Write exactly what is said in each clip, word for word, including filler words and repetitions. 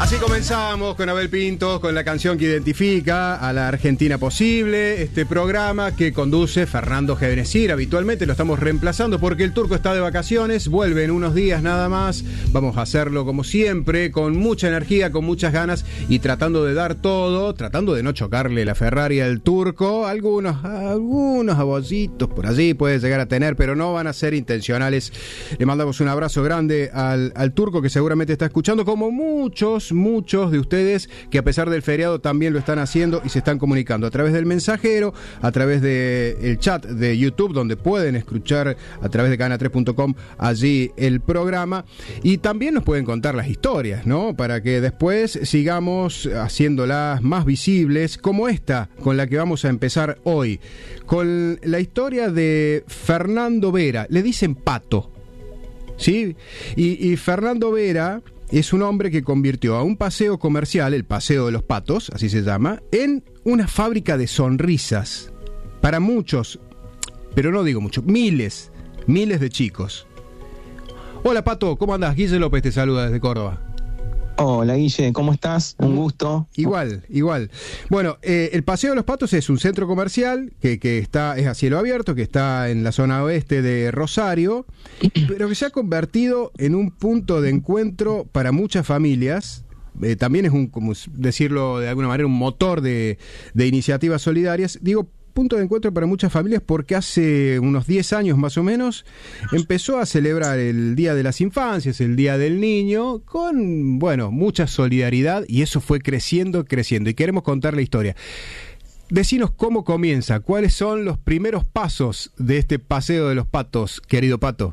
Así comenzamos con Abel Pintos, con la canción que identifica a la Argentina posible, este programa que conduce Fernando Genesir. Habitualmente lo estamos reemplazando porque el turco está de vacaciones, vuelve en unos días nada más. Vamos a hacerlo como siempre, con mucha energía, con muchas ganas y tratando de dar todo, tratando de no chocarle la Ferrari al turco. Algunos, algunos abollitos por allí puede llegar a tener, pero no van a ser intencionales. Le mandamos un abrazo grande al, al turco que seguramente está escuchando, como muchos, muchos de ustedes que a pesar del feriado también lo están haciendo y se están comunicando a través del mensajero, a través del chat de YouTube, donde pueden escuchar a través de cadena tres punto com allí el programa, y también nos pueden contar las historias, ¿no? Para que después sigamos haciéndolas más visibles, como esta con la que vamos a empezar hoy, con la historia de Fernando Vera. Le dicen Pato, ¿sí? Y, y Fernando Vera es un hombre que convirtió a un paseo comercial, el Paseo de los Patos, así se llama, en una fábrica de sonrisas para muchos, pero no digo muchos, miles, miles de chicos. Hola Pato, ¿cómo andás? Guille López te saluda desde Córdoba. Hola Guille, ¿cómo estás? Un gusto. Igual, igual. Bueno, eh, el Paseo de los Patos es un centro comercial que, que está, es a cielo abierto, que está en la zona oeste de Rosario, pero que se ha convertido en un punto de encuentro para muchas familias. Eh, también es un, como decirlo de alguna manera, un motor de, de iniciativas solidarias. Digo, punto de encuentro para muchas familias porque hace unos diez años más o menos empezó a celebrar el Día de las Infancias, el Día del Niño, con, bueno, mucha solidaridad, y eso fue creciendo, creciendo, y queremos contar la historia. Decinos cómo comienza, cuáles son los primeros pasos de este Paseo de los Patos, querido Pato.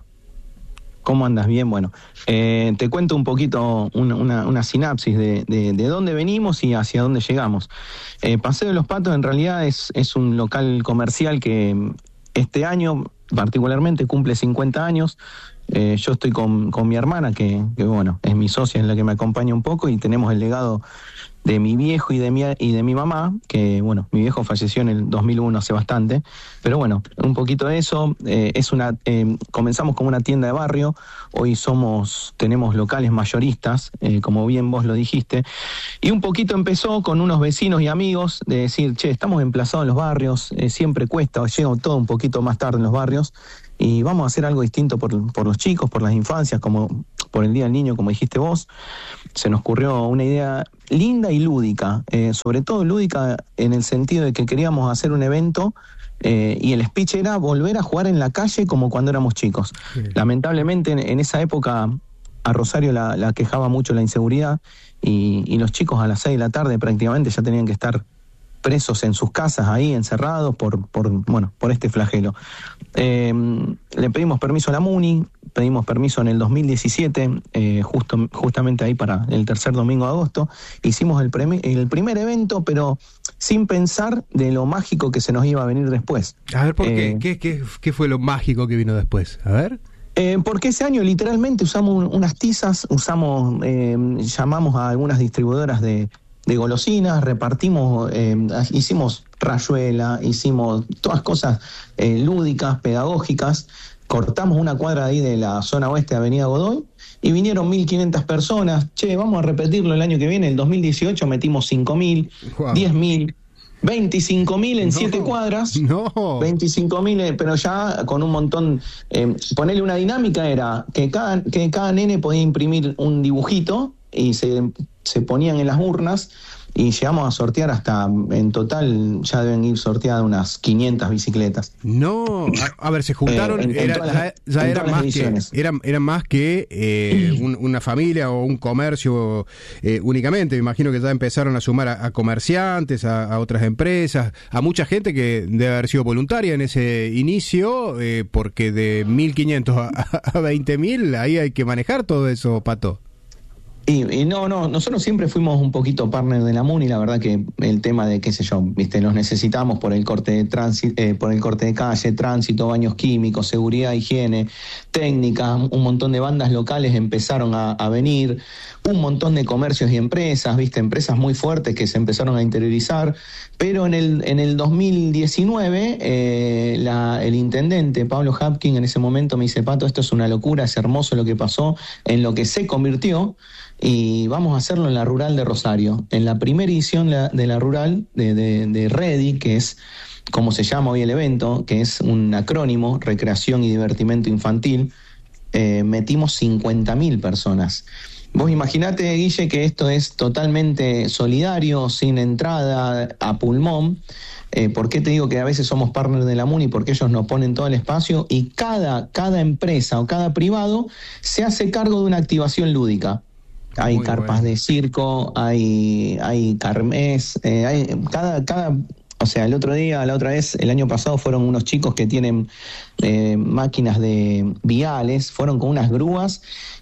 ¿Cómo andas? Bien, bueno. Eh, te cuento un poquito una, una, una sinapsis de, de, de dónde venimos y hacia dónde llegamos. Eh, Paseo de los Patos en realidad es, es un local comercial que este año particularmente cumple cincuenta años. Eh, yo estoy con, con mi hermana, que, que bueno, es mi socia, es la que me acompaña un poco, y tenemos el legado de mi viejo y de mi, y de mi mamá, que bueno, mi viejo falleció en el dos mil uno, hace bastante, pero bueno, un poquito de eso. Eh, es una eh, comenzamos como una tienda de barrio, hoy somos, tenemos locales mayoristas, eh, como bien vos lo dijiste, y un poquito empezó con unos vecinos y amigos de decir, che, estamos emplazados en los barrios, eh, siempre cuesta, llega todo un poquito más tarde en los barrios, y vamos a hacer algo distinto por, por los chicos, por las infancias, como por el Día del Niño, como dijiste vos. Se nos ocurrió una idea linda y lúdica, eh, sobre todo lúdica en el sentido de que queríamos hacer un evento eh, y el speech era volver a jugar en la calle como cuando éramos chicos. Sí. Lamentablemente en, en esa época a Rosario la, la quejaba mucho la inseguridad, y, y los chicos a las seis de la tarde prácticamente ya tenían que estar presos en sus casas ahí, encerrados por, por, bueno, por este flagelo. Eh, le pedimos permiso a la MUNI, pedimos permiso en el dos mil diecisiete, eh, justo, justamente ahí para el tercer domingo de agosto, hicimos el, premi- el primer evento, pero sin pensar de lo mágico que se nos iba a venir después. A ver, ¿por eh, qué? ¿Qué, qué? ¿Qué fue lo mágico que vino después? A ver... Eh, porque ese año literalmente usamos un, unas tizas, usamos, eh, llamamos a algunas distribuidoras de de golosinas, repartimos, eh, hicimos rayuela, hicimos todas cosas eh, lúdicas, pedagógicas, cortamos una cuadra de ahí de la zona oeste de Avenida Godoy, y vinieron mil quinientas personas. Che, vamos a repetirlo el año que viene, el dos mil dieciocho metimos cinco mil, wow. diez mil, veinticinco mil en siete no, cuadras, no. veinticinco mil, pero ya con un montón, eh, ponerle una dinámica era que cada, que cada nene podía imprimir un dibujito y se, se ponían en las urnas, y llegamos a sortear hasta, en total ya deben ir sorteadas unas quinientas bicicletas. No, a, a ver, se juntaron, eh, en, era, en ya, ya era, más que, eran, eran más que eh, un, una familia o un comercio eh, únicamente. Me imagino que ya empezaron a sumar a, a comerciantes, a, a otras empresas, a mucha gente que debe haber sido voluntaria en ese inicio, eh, porque de mil quinientos a, a veinte mil, ahí hay que manejar todo eso, Pato. Y, y no, no, nosotros siempre fuimos un poquito partner de la MUNI, la verdad que el tema de, qué sé yo, viste, los necesitamos por el corte de tránsito, eh, por el corte de calle, tránsito, baños químicos, seguridad, higiene, técnicas, un montón de bandas locales empezaron a, a venir, un montón de comercios y empresas, viste, empresas muy fuertes que se empezaron a interiorizar, pero en el, en el dos mil diecinueve, eh, la, el intendente Pablo Hapkin en ese momento me dice, Pato, esto es una locura, es hermoso lo que pasó, en lo que se convirtió. y vamos a hacerlo en la Rural de Rosario. En la primera edición de la Rural de, de, de Ready, que es como se llama hoy el evento, que es un acrónimo, Recreación y Divertimento Infantil, eh, metimos cincuenta mil personas. Vos imaginate, Guille, que esto es totalmente solidario, sin entrada, a pulmón. Eh, ¿Por qué te digo que a veces somos partners de la MUNI? Porque ellos nos ponen todo el espacio y cada, cada empresa o cada privado se hace cargo de una activación lúdica. Hay Muy carpas bueno. de circo, hay, hay carmes, eh, hay cada... cada O sea, el otro día, la otra vez, el año pasado fueron unos chicos que tienen eh, máquinas de viales, fueron con unas grúas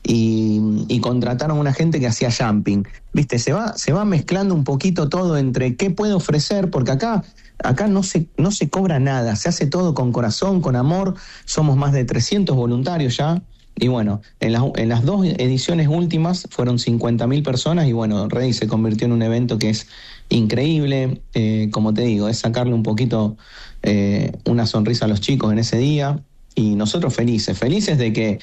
y, y contrataron a una gente que hacía jumping. Viste, se va, se va mezclando un poquito todo entre qué puede ofrecer, porque acá, acá no se, no se cobra nada, se hace todo con corazón, con amor, somos más de trescientos voluntarios ya. Y bueno, en las, en las dos ediciones últimas fueron cincuenta mil personas y bueno, Ready se convirtió en un evento que es increíble, eh, como te digo, es sacarle un poquito eh, una sonrisa a los chicos en ese día y nosotros felices, felices de que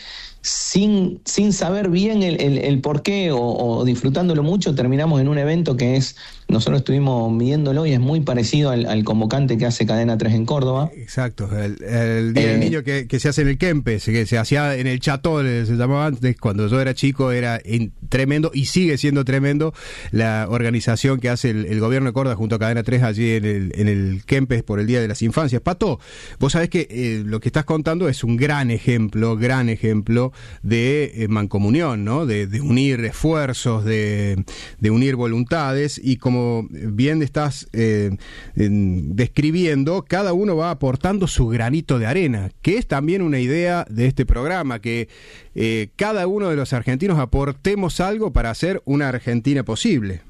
sin, sin saber bien el, el, el por qué o, o disfrutándolo mucho, terminamos en un evento que es, nosotros estuvimos midiéndolo y es muy parecido al, al convocante que hace Cadena tres en Córdoba. Exacto, el, el Día eh, del Niño que, que se hace en el Kempes, que se hacía en el Cható, se llamaba antes, cuando yo era chico, era in, tremendo y sigue siendo tremendo la organización que hace el, el gobierno de Córdoba junto a Cadena tres allí en el, en el Kempes por el Día de las Infancias. Pato, vos sabés que eh, lo que estás contando es un gran ejemplo, gran ejemplo de eh, mancomunión, ¿no? De, de unir esfuerzos, de, de unir voluntades y como bien estás eh, en, describiendo, cada uno va aportando su granito de arena, que es también una idea de este programa, que eh, cada uno de los argentinos aportemos algo para hacer una Argentina posible.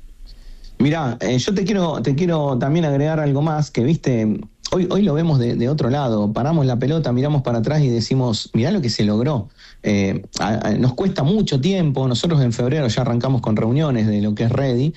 Mirá, eh, yo te quiero, te quiero también agregar algo más, que viste, hoy, hoy lo vemos de, de otro lado, paramos la pelota, miramos para atrás y decimos, mirá lo que se logró. Eh, a, a, nos cuesta mucho tiempo, nosotros en febrero ya arrancamos con reuniones de lo que es Ready,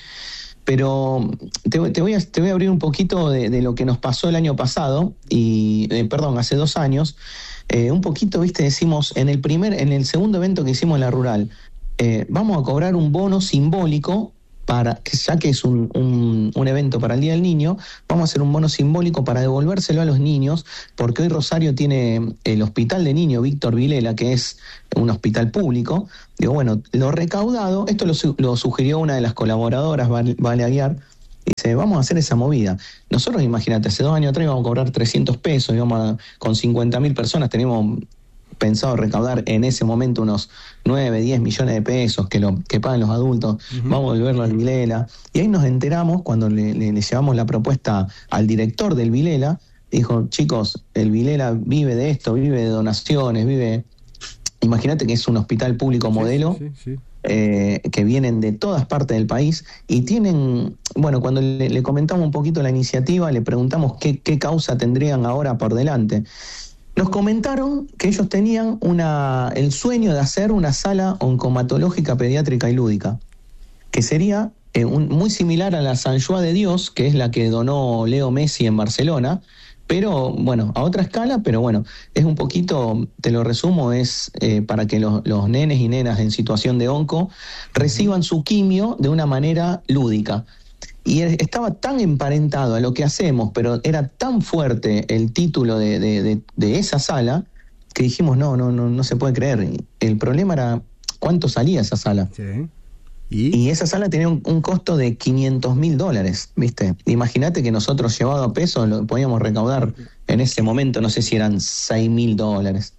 pero te, te, voy, a, te voy a abrir un poquito de, de lo que nos pasó el año pasado, y eh, perdón, hace dos años, eh, un poquito, viste, decimos, en el primer, en el segundo evento que hicimos en la Rural, eh, vamos a cobrar un bono simbólico, para, ya que es un, un, un evento para el Día del Niño, vamos a hacer un bono simbólico para devolvérselo a los niños, porque hoy Rosario tiene el Hospital de Niño Víctor Vilela, que es un hospital público. Digo, bueno, lo recaudado, esto lo, lo sugirió una de las colaboradoras, Vale Aguiar, dice, vamos a hacer esa movida. Nosotros, imagínate, hace dos años atrás íbamos a cobrar trescientos pesos, íbamos a, con cincuenta mil personas, teníamos pensado recaudar en ese momento unos nueve, diez millones de pesos que lo que pagan los adultos, uh-huh. Vamos a devolverlo al Vilela. Y ahí nos enteramos cuando le, le, le llevamos la propuesta al director del Vilela, dijo, chicos, el Vilela vive de esto, vive de donaciones, vive... Imagínate que es un hospital público modelo, sí, sí, sí. Eh, que vienen de todas partes del país y tienen, bueno, cuando le, le comentamos un poquito la iniciativa, le preguntamos qué, qué causa tendrían ahora por delante. Nos comentaron que ellos tenían una, el sueño de hacer una sala oncomatológica pediátrica y lúdica, que sería eh, un, muy similar a la San Joan de Dios, que es la que donó Leo Messi en Barcelona, pero bueno, a otra escala, pero bueno, es un poquito, te lo resumo, es eh, para que los, los nenes y nenas en situación de onco reciban su quimio de una manera lúdica. Y estaba tan emparentado a lo que hacemos, pero era tan fuerte el título de, de, de, de esa sala, que dijimos, no, no, no, no se puede creer. El problema era cuánto salía esa sala. Sí. ¿Y? y esa sala tenía un, un costo de quinientos mil dólares, ¿viste? Imagínate que nosotros, llevado a pesos, lo podíamos recaudar en ese momento, no sé si eran seis mil dólares.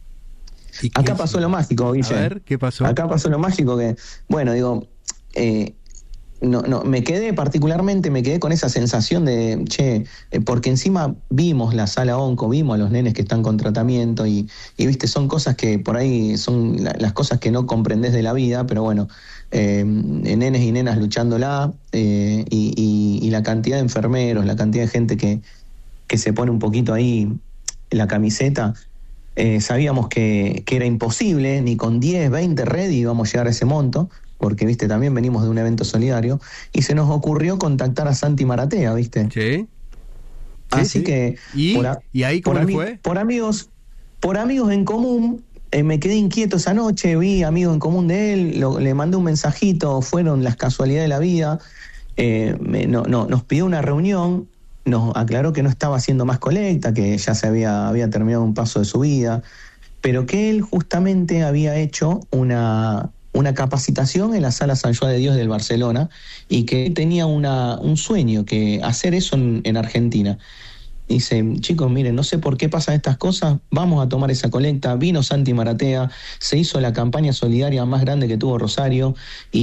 Acá pasó lo mágico, Guille. A ver, ¿qué pasó? Acá pasó lo mágico que, bueno, digo... Eh, No, no, me quedé particularmente, me quedé con esa sensación de, che, eh, porque encima vimos la sala onco, vimos a los nenes que están con tratamiento y, y viste, son cosas que por ahí son la, las cosas que no comprendés de la vida, pero bueno, eh, nenes y nenas luchándola eh, y, y, y la cantidad de enfermeros, la cantidad de gente que, que se pone un poquito ahí la camiseta, eh, sabíamos que, que era imposible, ni con diez, veinte Ready íbamos a llegar a ese monto, porque, viste, también venimos de un evento solidario, y se nos ocurrió contactar a Santi Maratea, viste. Sí. Así sí, sí. que... ¿Y, por a, ¿Y ahí cómo por ami- fue? Por amigos, por amigos en común, eh, me quedé inquieto esa noche, vi amigo en común de él, lo, le mandé un mensajito, fueron las casualidades de la vida, eh, me, no, no, nos pidió una reunión, nos aclaró que no estaba haciendo más colecta, que ya se había, había terminado un paso de su vida, pero que él justamente había hecho una... una capacitación en la Sala San Joan de Dios del Barcelona y que tenía una, un sueño, que hacer eso en, en Argentina. Dice, chicos, miren, no sé por qué pasan estas cosas, vamos a tomar esa colecta. Vino Santi Maratea, se hizo la campaña solidaria más grande que tuvo Rosario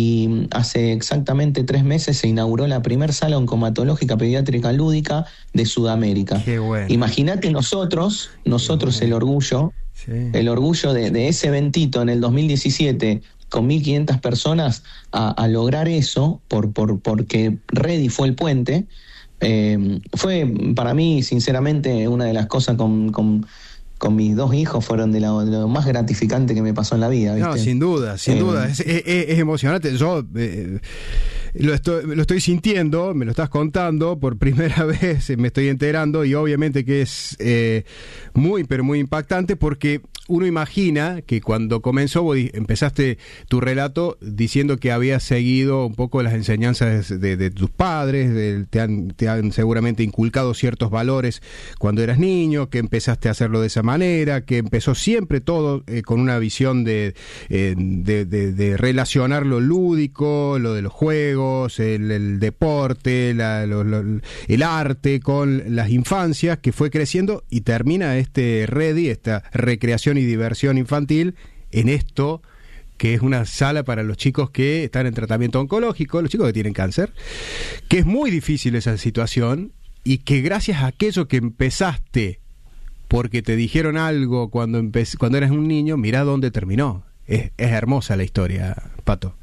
y hace exactamente tres meses se inauguró la primer sala oncomatológica pediátrica lúdica de Sudamérica. Qué bueno. Imagínate nosotros, nosotros bueno. el orgullo, sí. el orgullo de, de ese eventito en el dos mil diecisiete, con mil quinientas personas a, a lograr eso, por, por, porque Ready fue el puente, eh, fue para mí, sinceramente, una de las cosas con, con, con mis dos hijos fueron de lo, de lo más gratificante que me pasó en la vida, ¿viste? No, sin duda, sin eh, duda, es, es, es emocionante. Yo eh, lo, estoy, lo estoy sintiendo, me lo estás contando, por primera vez me estoy enterando y obviamente que es eh, muy, pero muy impactante porque uno imagina que cuando comenzó, vos empezaste tu relato diciendo que habías seguido un poco las enseñanzas de, de tus padres, de, te, han, te han seguramente inculcado ciertos valores cuando eras niño, que empezaste a hacerlo de esa manera, que empezó siempre todo eh, con una visión de, eh, de, de, de relacionar lo lúdico, lo de los juegos, el, el deporte, la, lo, lo, el arte con las infancias, que fue creciendo y termina este Ready, esta recreación y diversión infantil en esto que es una sala para los chicos que están en tratamiento oncológico, los chicos que tienen cáncer, que es muy difícil esa situación y que gracias a aquello que empezaste porque te dijeron algo cuando empe- cuando eras un niño, mirá dónde terminó. Es, es hermosa la historia, Pato.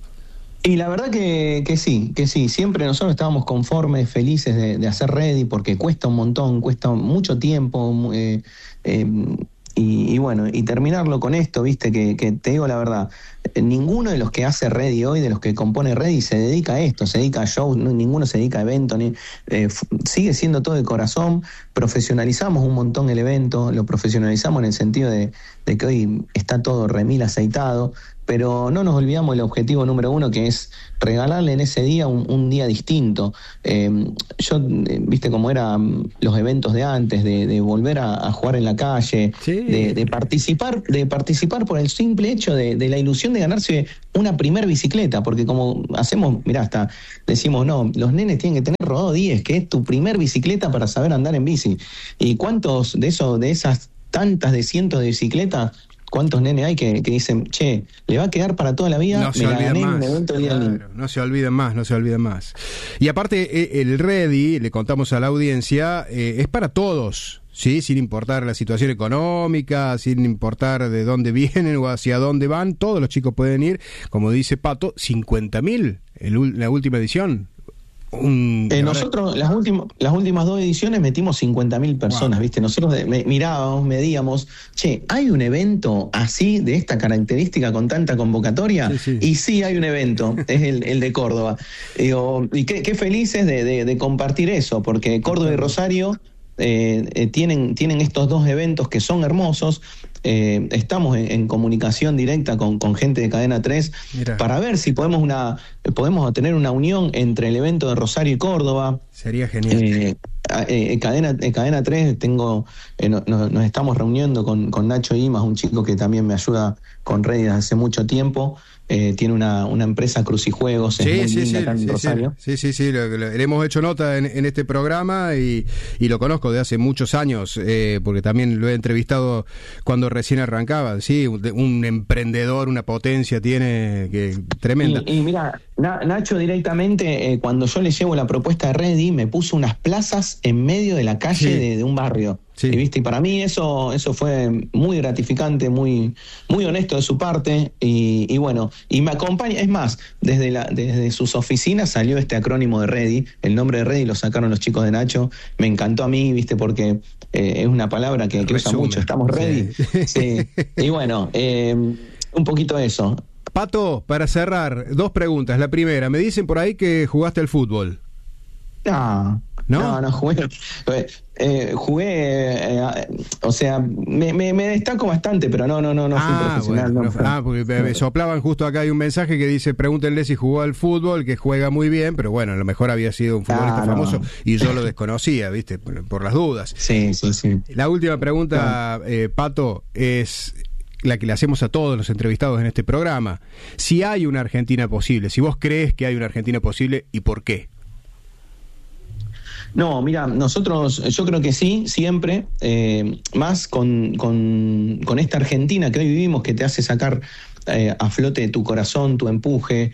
Y la verdad que, que sí, que sí, siempre nosotros estábamos conformes, felices de, de hacer Ready, porque cuesta un montón, cuesta mucho tiempo, eh, eh, y, y bueno, y terminarlo con esto, viste, que, que te digo la verdad, ninguno de los que hace Ready hoy, de los que compone Ready, se dedica a esto, se dedica a shows, no, ninguno se dedica a eventos, ni, eh, f- sigue siendo todo de corazón, profesionalizamos un montón el evento, lo profesionalizamos en el sentido de, de que hoy está todo remil aceitado, pero no nos olvidamos el objetivo número uno, que es regalarle en ese día un, un día distinto. Eh, yo, eh, viste cómo eran los eventos de antes, de, de volver a, a jugar en la calle, sí. de, de participar, de participar por el simple hecho de, de la ilusión de ganarse una primer bicicleta, porque como hacemos, mirá, hasta decimos, no, los nenes tienen que tener rodado diez, que es tu primer bicicleta para saber andar en bici. ¿Y cuántos de esos, de esas tantas de cientos de bicicletas, cuántos nenes hay que, que dicen, che, le va a quedar para toda la vida, no me la gané en un evento de claro, no se olviden más, no se olviden más. Y aparte, el Ready, le contamos a la audiencia, eh, es para todos, ¿sí? Sin importar la situación económica, sin importar de dónde vienen o hacia dónde van, todos los chicos pueden ir, como dice Pato, cincuenta mil en la última edición. Un, eh, nosotros las últimas las últimas dos ediciones metimos cincuenta mil personas, wow. ¿Viste? Nosotros de, me, mirábamos, medíamos, che, ¿hay un evento así, de esta característica, con tanta convocatoria? Sí, sí. Y sí hay un evento, es el, el de Córdoba. Digo, y qué, qué felices de, de, de compartir eso, porque Córdoba y Rosario eh, eh, tienen, tienen estos dos eventos que son hermosos. Eh, estamos en, en comunicación directa con, con gente de Cadena tres Mira. Para ver si podemos una podemos tener una unión entre el evento de Rosario y Córdoba. Sería genial. Eh, eh, cadena, eh, Cadena tres, tengo, eh, no, no, nos estamos reuniendo con, con Nacho Imas, un chico que también me ayuda con Ready desde hace mucho tiempo. Eh, tiene una, una empresa Crucijuegos, es sí, muy sí, linda sí, acá en sí, Rosario. Sí, sí, sí, lo, lo, le hemos hecho nota en, en este programa y, y lo conozco de hace muchos años, eh, porque también lo he entrevistado cuando recién arrancaba, sí, un, un emprendedor, una potencia tiene que tremenda. Y, y mira, Na, Nacho directamente, eh, cuando yo le llevo la propuesta de Ready, me puso unas plazas en medio de la calle sí. de, de un barrio. Sí. Y, ¿viste? Y para mí eso eso fue muy gratificante, muy muy honesto de su parte y, y bueno, y me acompaña, es más, desde la desde sus oficinas salió este acrónimo de Ready, el nombre de Ready lo sacaron los chicos de Nacho, me encantó a mí, ¿viste? Porque eh, es una palabra que, que usa mucho, estamos ready. Sí. Sí. Y bueno, eh, un poquito eso. Pato, para cerrar, dos preguntas. La primera, me dicen por ahí que jugaste al fútbol. No, ¿No? no, no, jugué, eh, jugué, eh, o sea, me, me, me destaco bastante, pero no, no, no, no fui Ah, profesional. bueno, no, no, ah, porque me soplaban justo acá, hay un mensaje que dice, pregúntenle si jugó al fútbol, que juega muy bien, pero bueno, a lo mejor había sido un futbolista Ah, no. famoso y yo lo desconocía, ¿viste? Por, por las dudas. Sí, sí, sí. La última pregunta, eh, Pato, es la que le hacemos a todos los entrevistados en este programa. Si hay una Argentina posible, si vos crees que hay una Argentina posible, ¿y por qué? No, mira, nosotros, yo creo que sí, siempre, eh, más con, con, con esta Argentina que hoy vivimos, que te hace sacar eh, a flote tu corazón, tu empuje,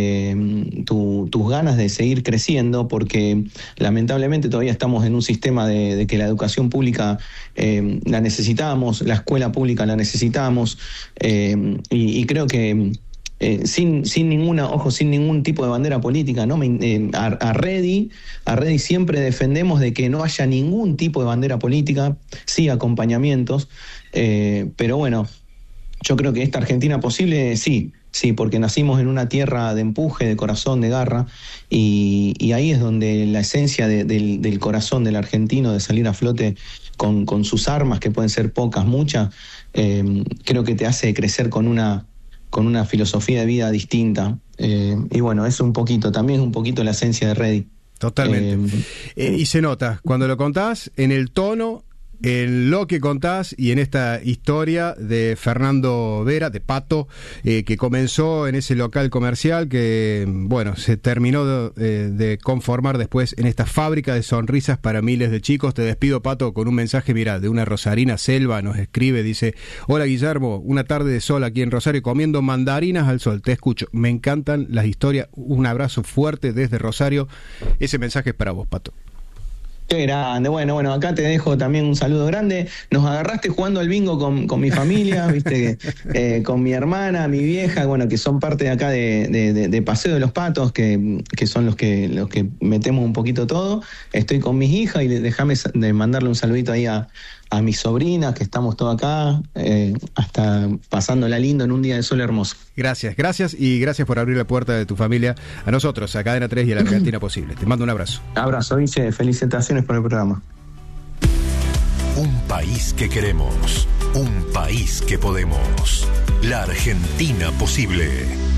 eh, tu, tus ganas de seguir creciendo, porque lamentablemente todavía estamos en un sistema de, de que la educación pública eh, la necesitamos, la escuela pública la necesitamos, eh, y, y creo que Eh, sin, sin ninguna, ojo, sin ningún tipo de bandera política, ¿no? Me, eh, a, a Redi, a Redi siempre defendemos de que no haya ningún tipo de bandera política, sí acompañamientos, eh, pero bueno, yo creo que esta Argentina posible, sí, sí, porque nacimos en una tierra de empuje, de corazón, de garra, y, y ahí es donde la esencia de, del, del corazón del argentino, de salir a flote con, con sus armas, que pueden ser pocas, muchas, eh, creo que te hace crecer con una con una filosofía de vida distinta. Eh, y bueno, es un poquito, también es un poquito la esencia de Redi. Totalmente. Eh, eh, y se nota, cuando lo contás, en el tono, en lo que contás y en esta historia de Fernando Vera, de Pato, eh, que comenzó en ese local comercial que, bueno, se terminó de, de conformar después en esta fábrica de sonrisas para miles de chicos. Te despido, Pato, con un mensaje, mirá, de una rosarina. Selva nos escribe, dice: hola Guillermo, una tarde de sol aquí en Rosario comiendo mandarinas al sol, te escucho, me encantan las historias, un abrazo fuerte desde Rosario. Ese mensaje es para vos, Pato. Qué grande, bueno, bueno, acá te dejo también un saludo grande. Nos agarraste jugando al bingo con, con mi familia, viste, eh, con mi hermana, mi vieja, bueno, que son parte de acá de, de, de, de Paseo de los Patos, que, que son los que, los que metemos un poquito todo. Estoy con mis hijas y déjame de mandarle un saludito ahí a, a mis sobrinas, que estamos todos acá, eh, hasta pasándola lindo en un día de sol hermoso. Gracias, gracias y gracias por abrir la puerta de tu familia a nosotros, a Cadena tres y a la Argentina Posible. Te mando un abrazo. Abrazo, Vice, felicitaciones por el programa. Un país que queremos, un país que podemos. La Argentina Posible.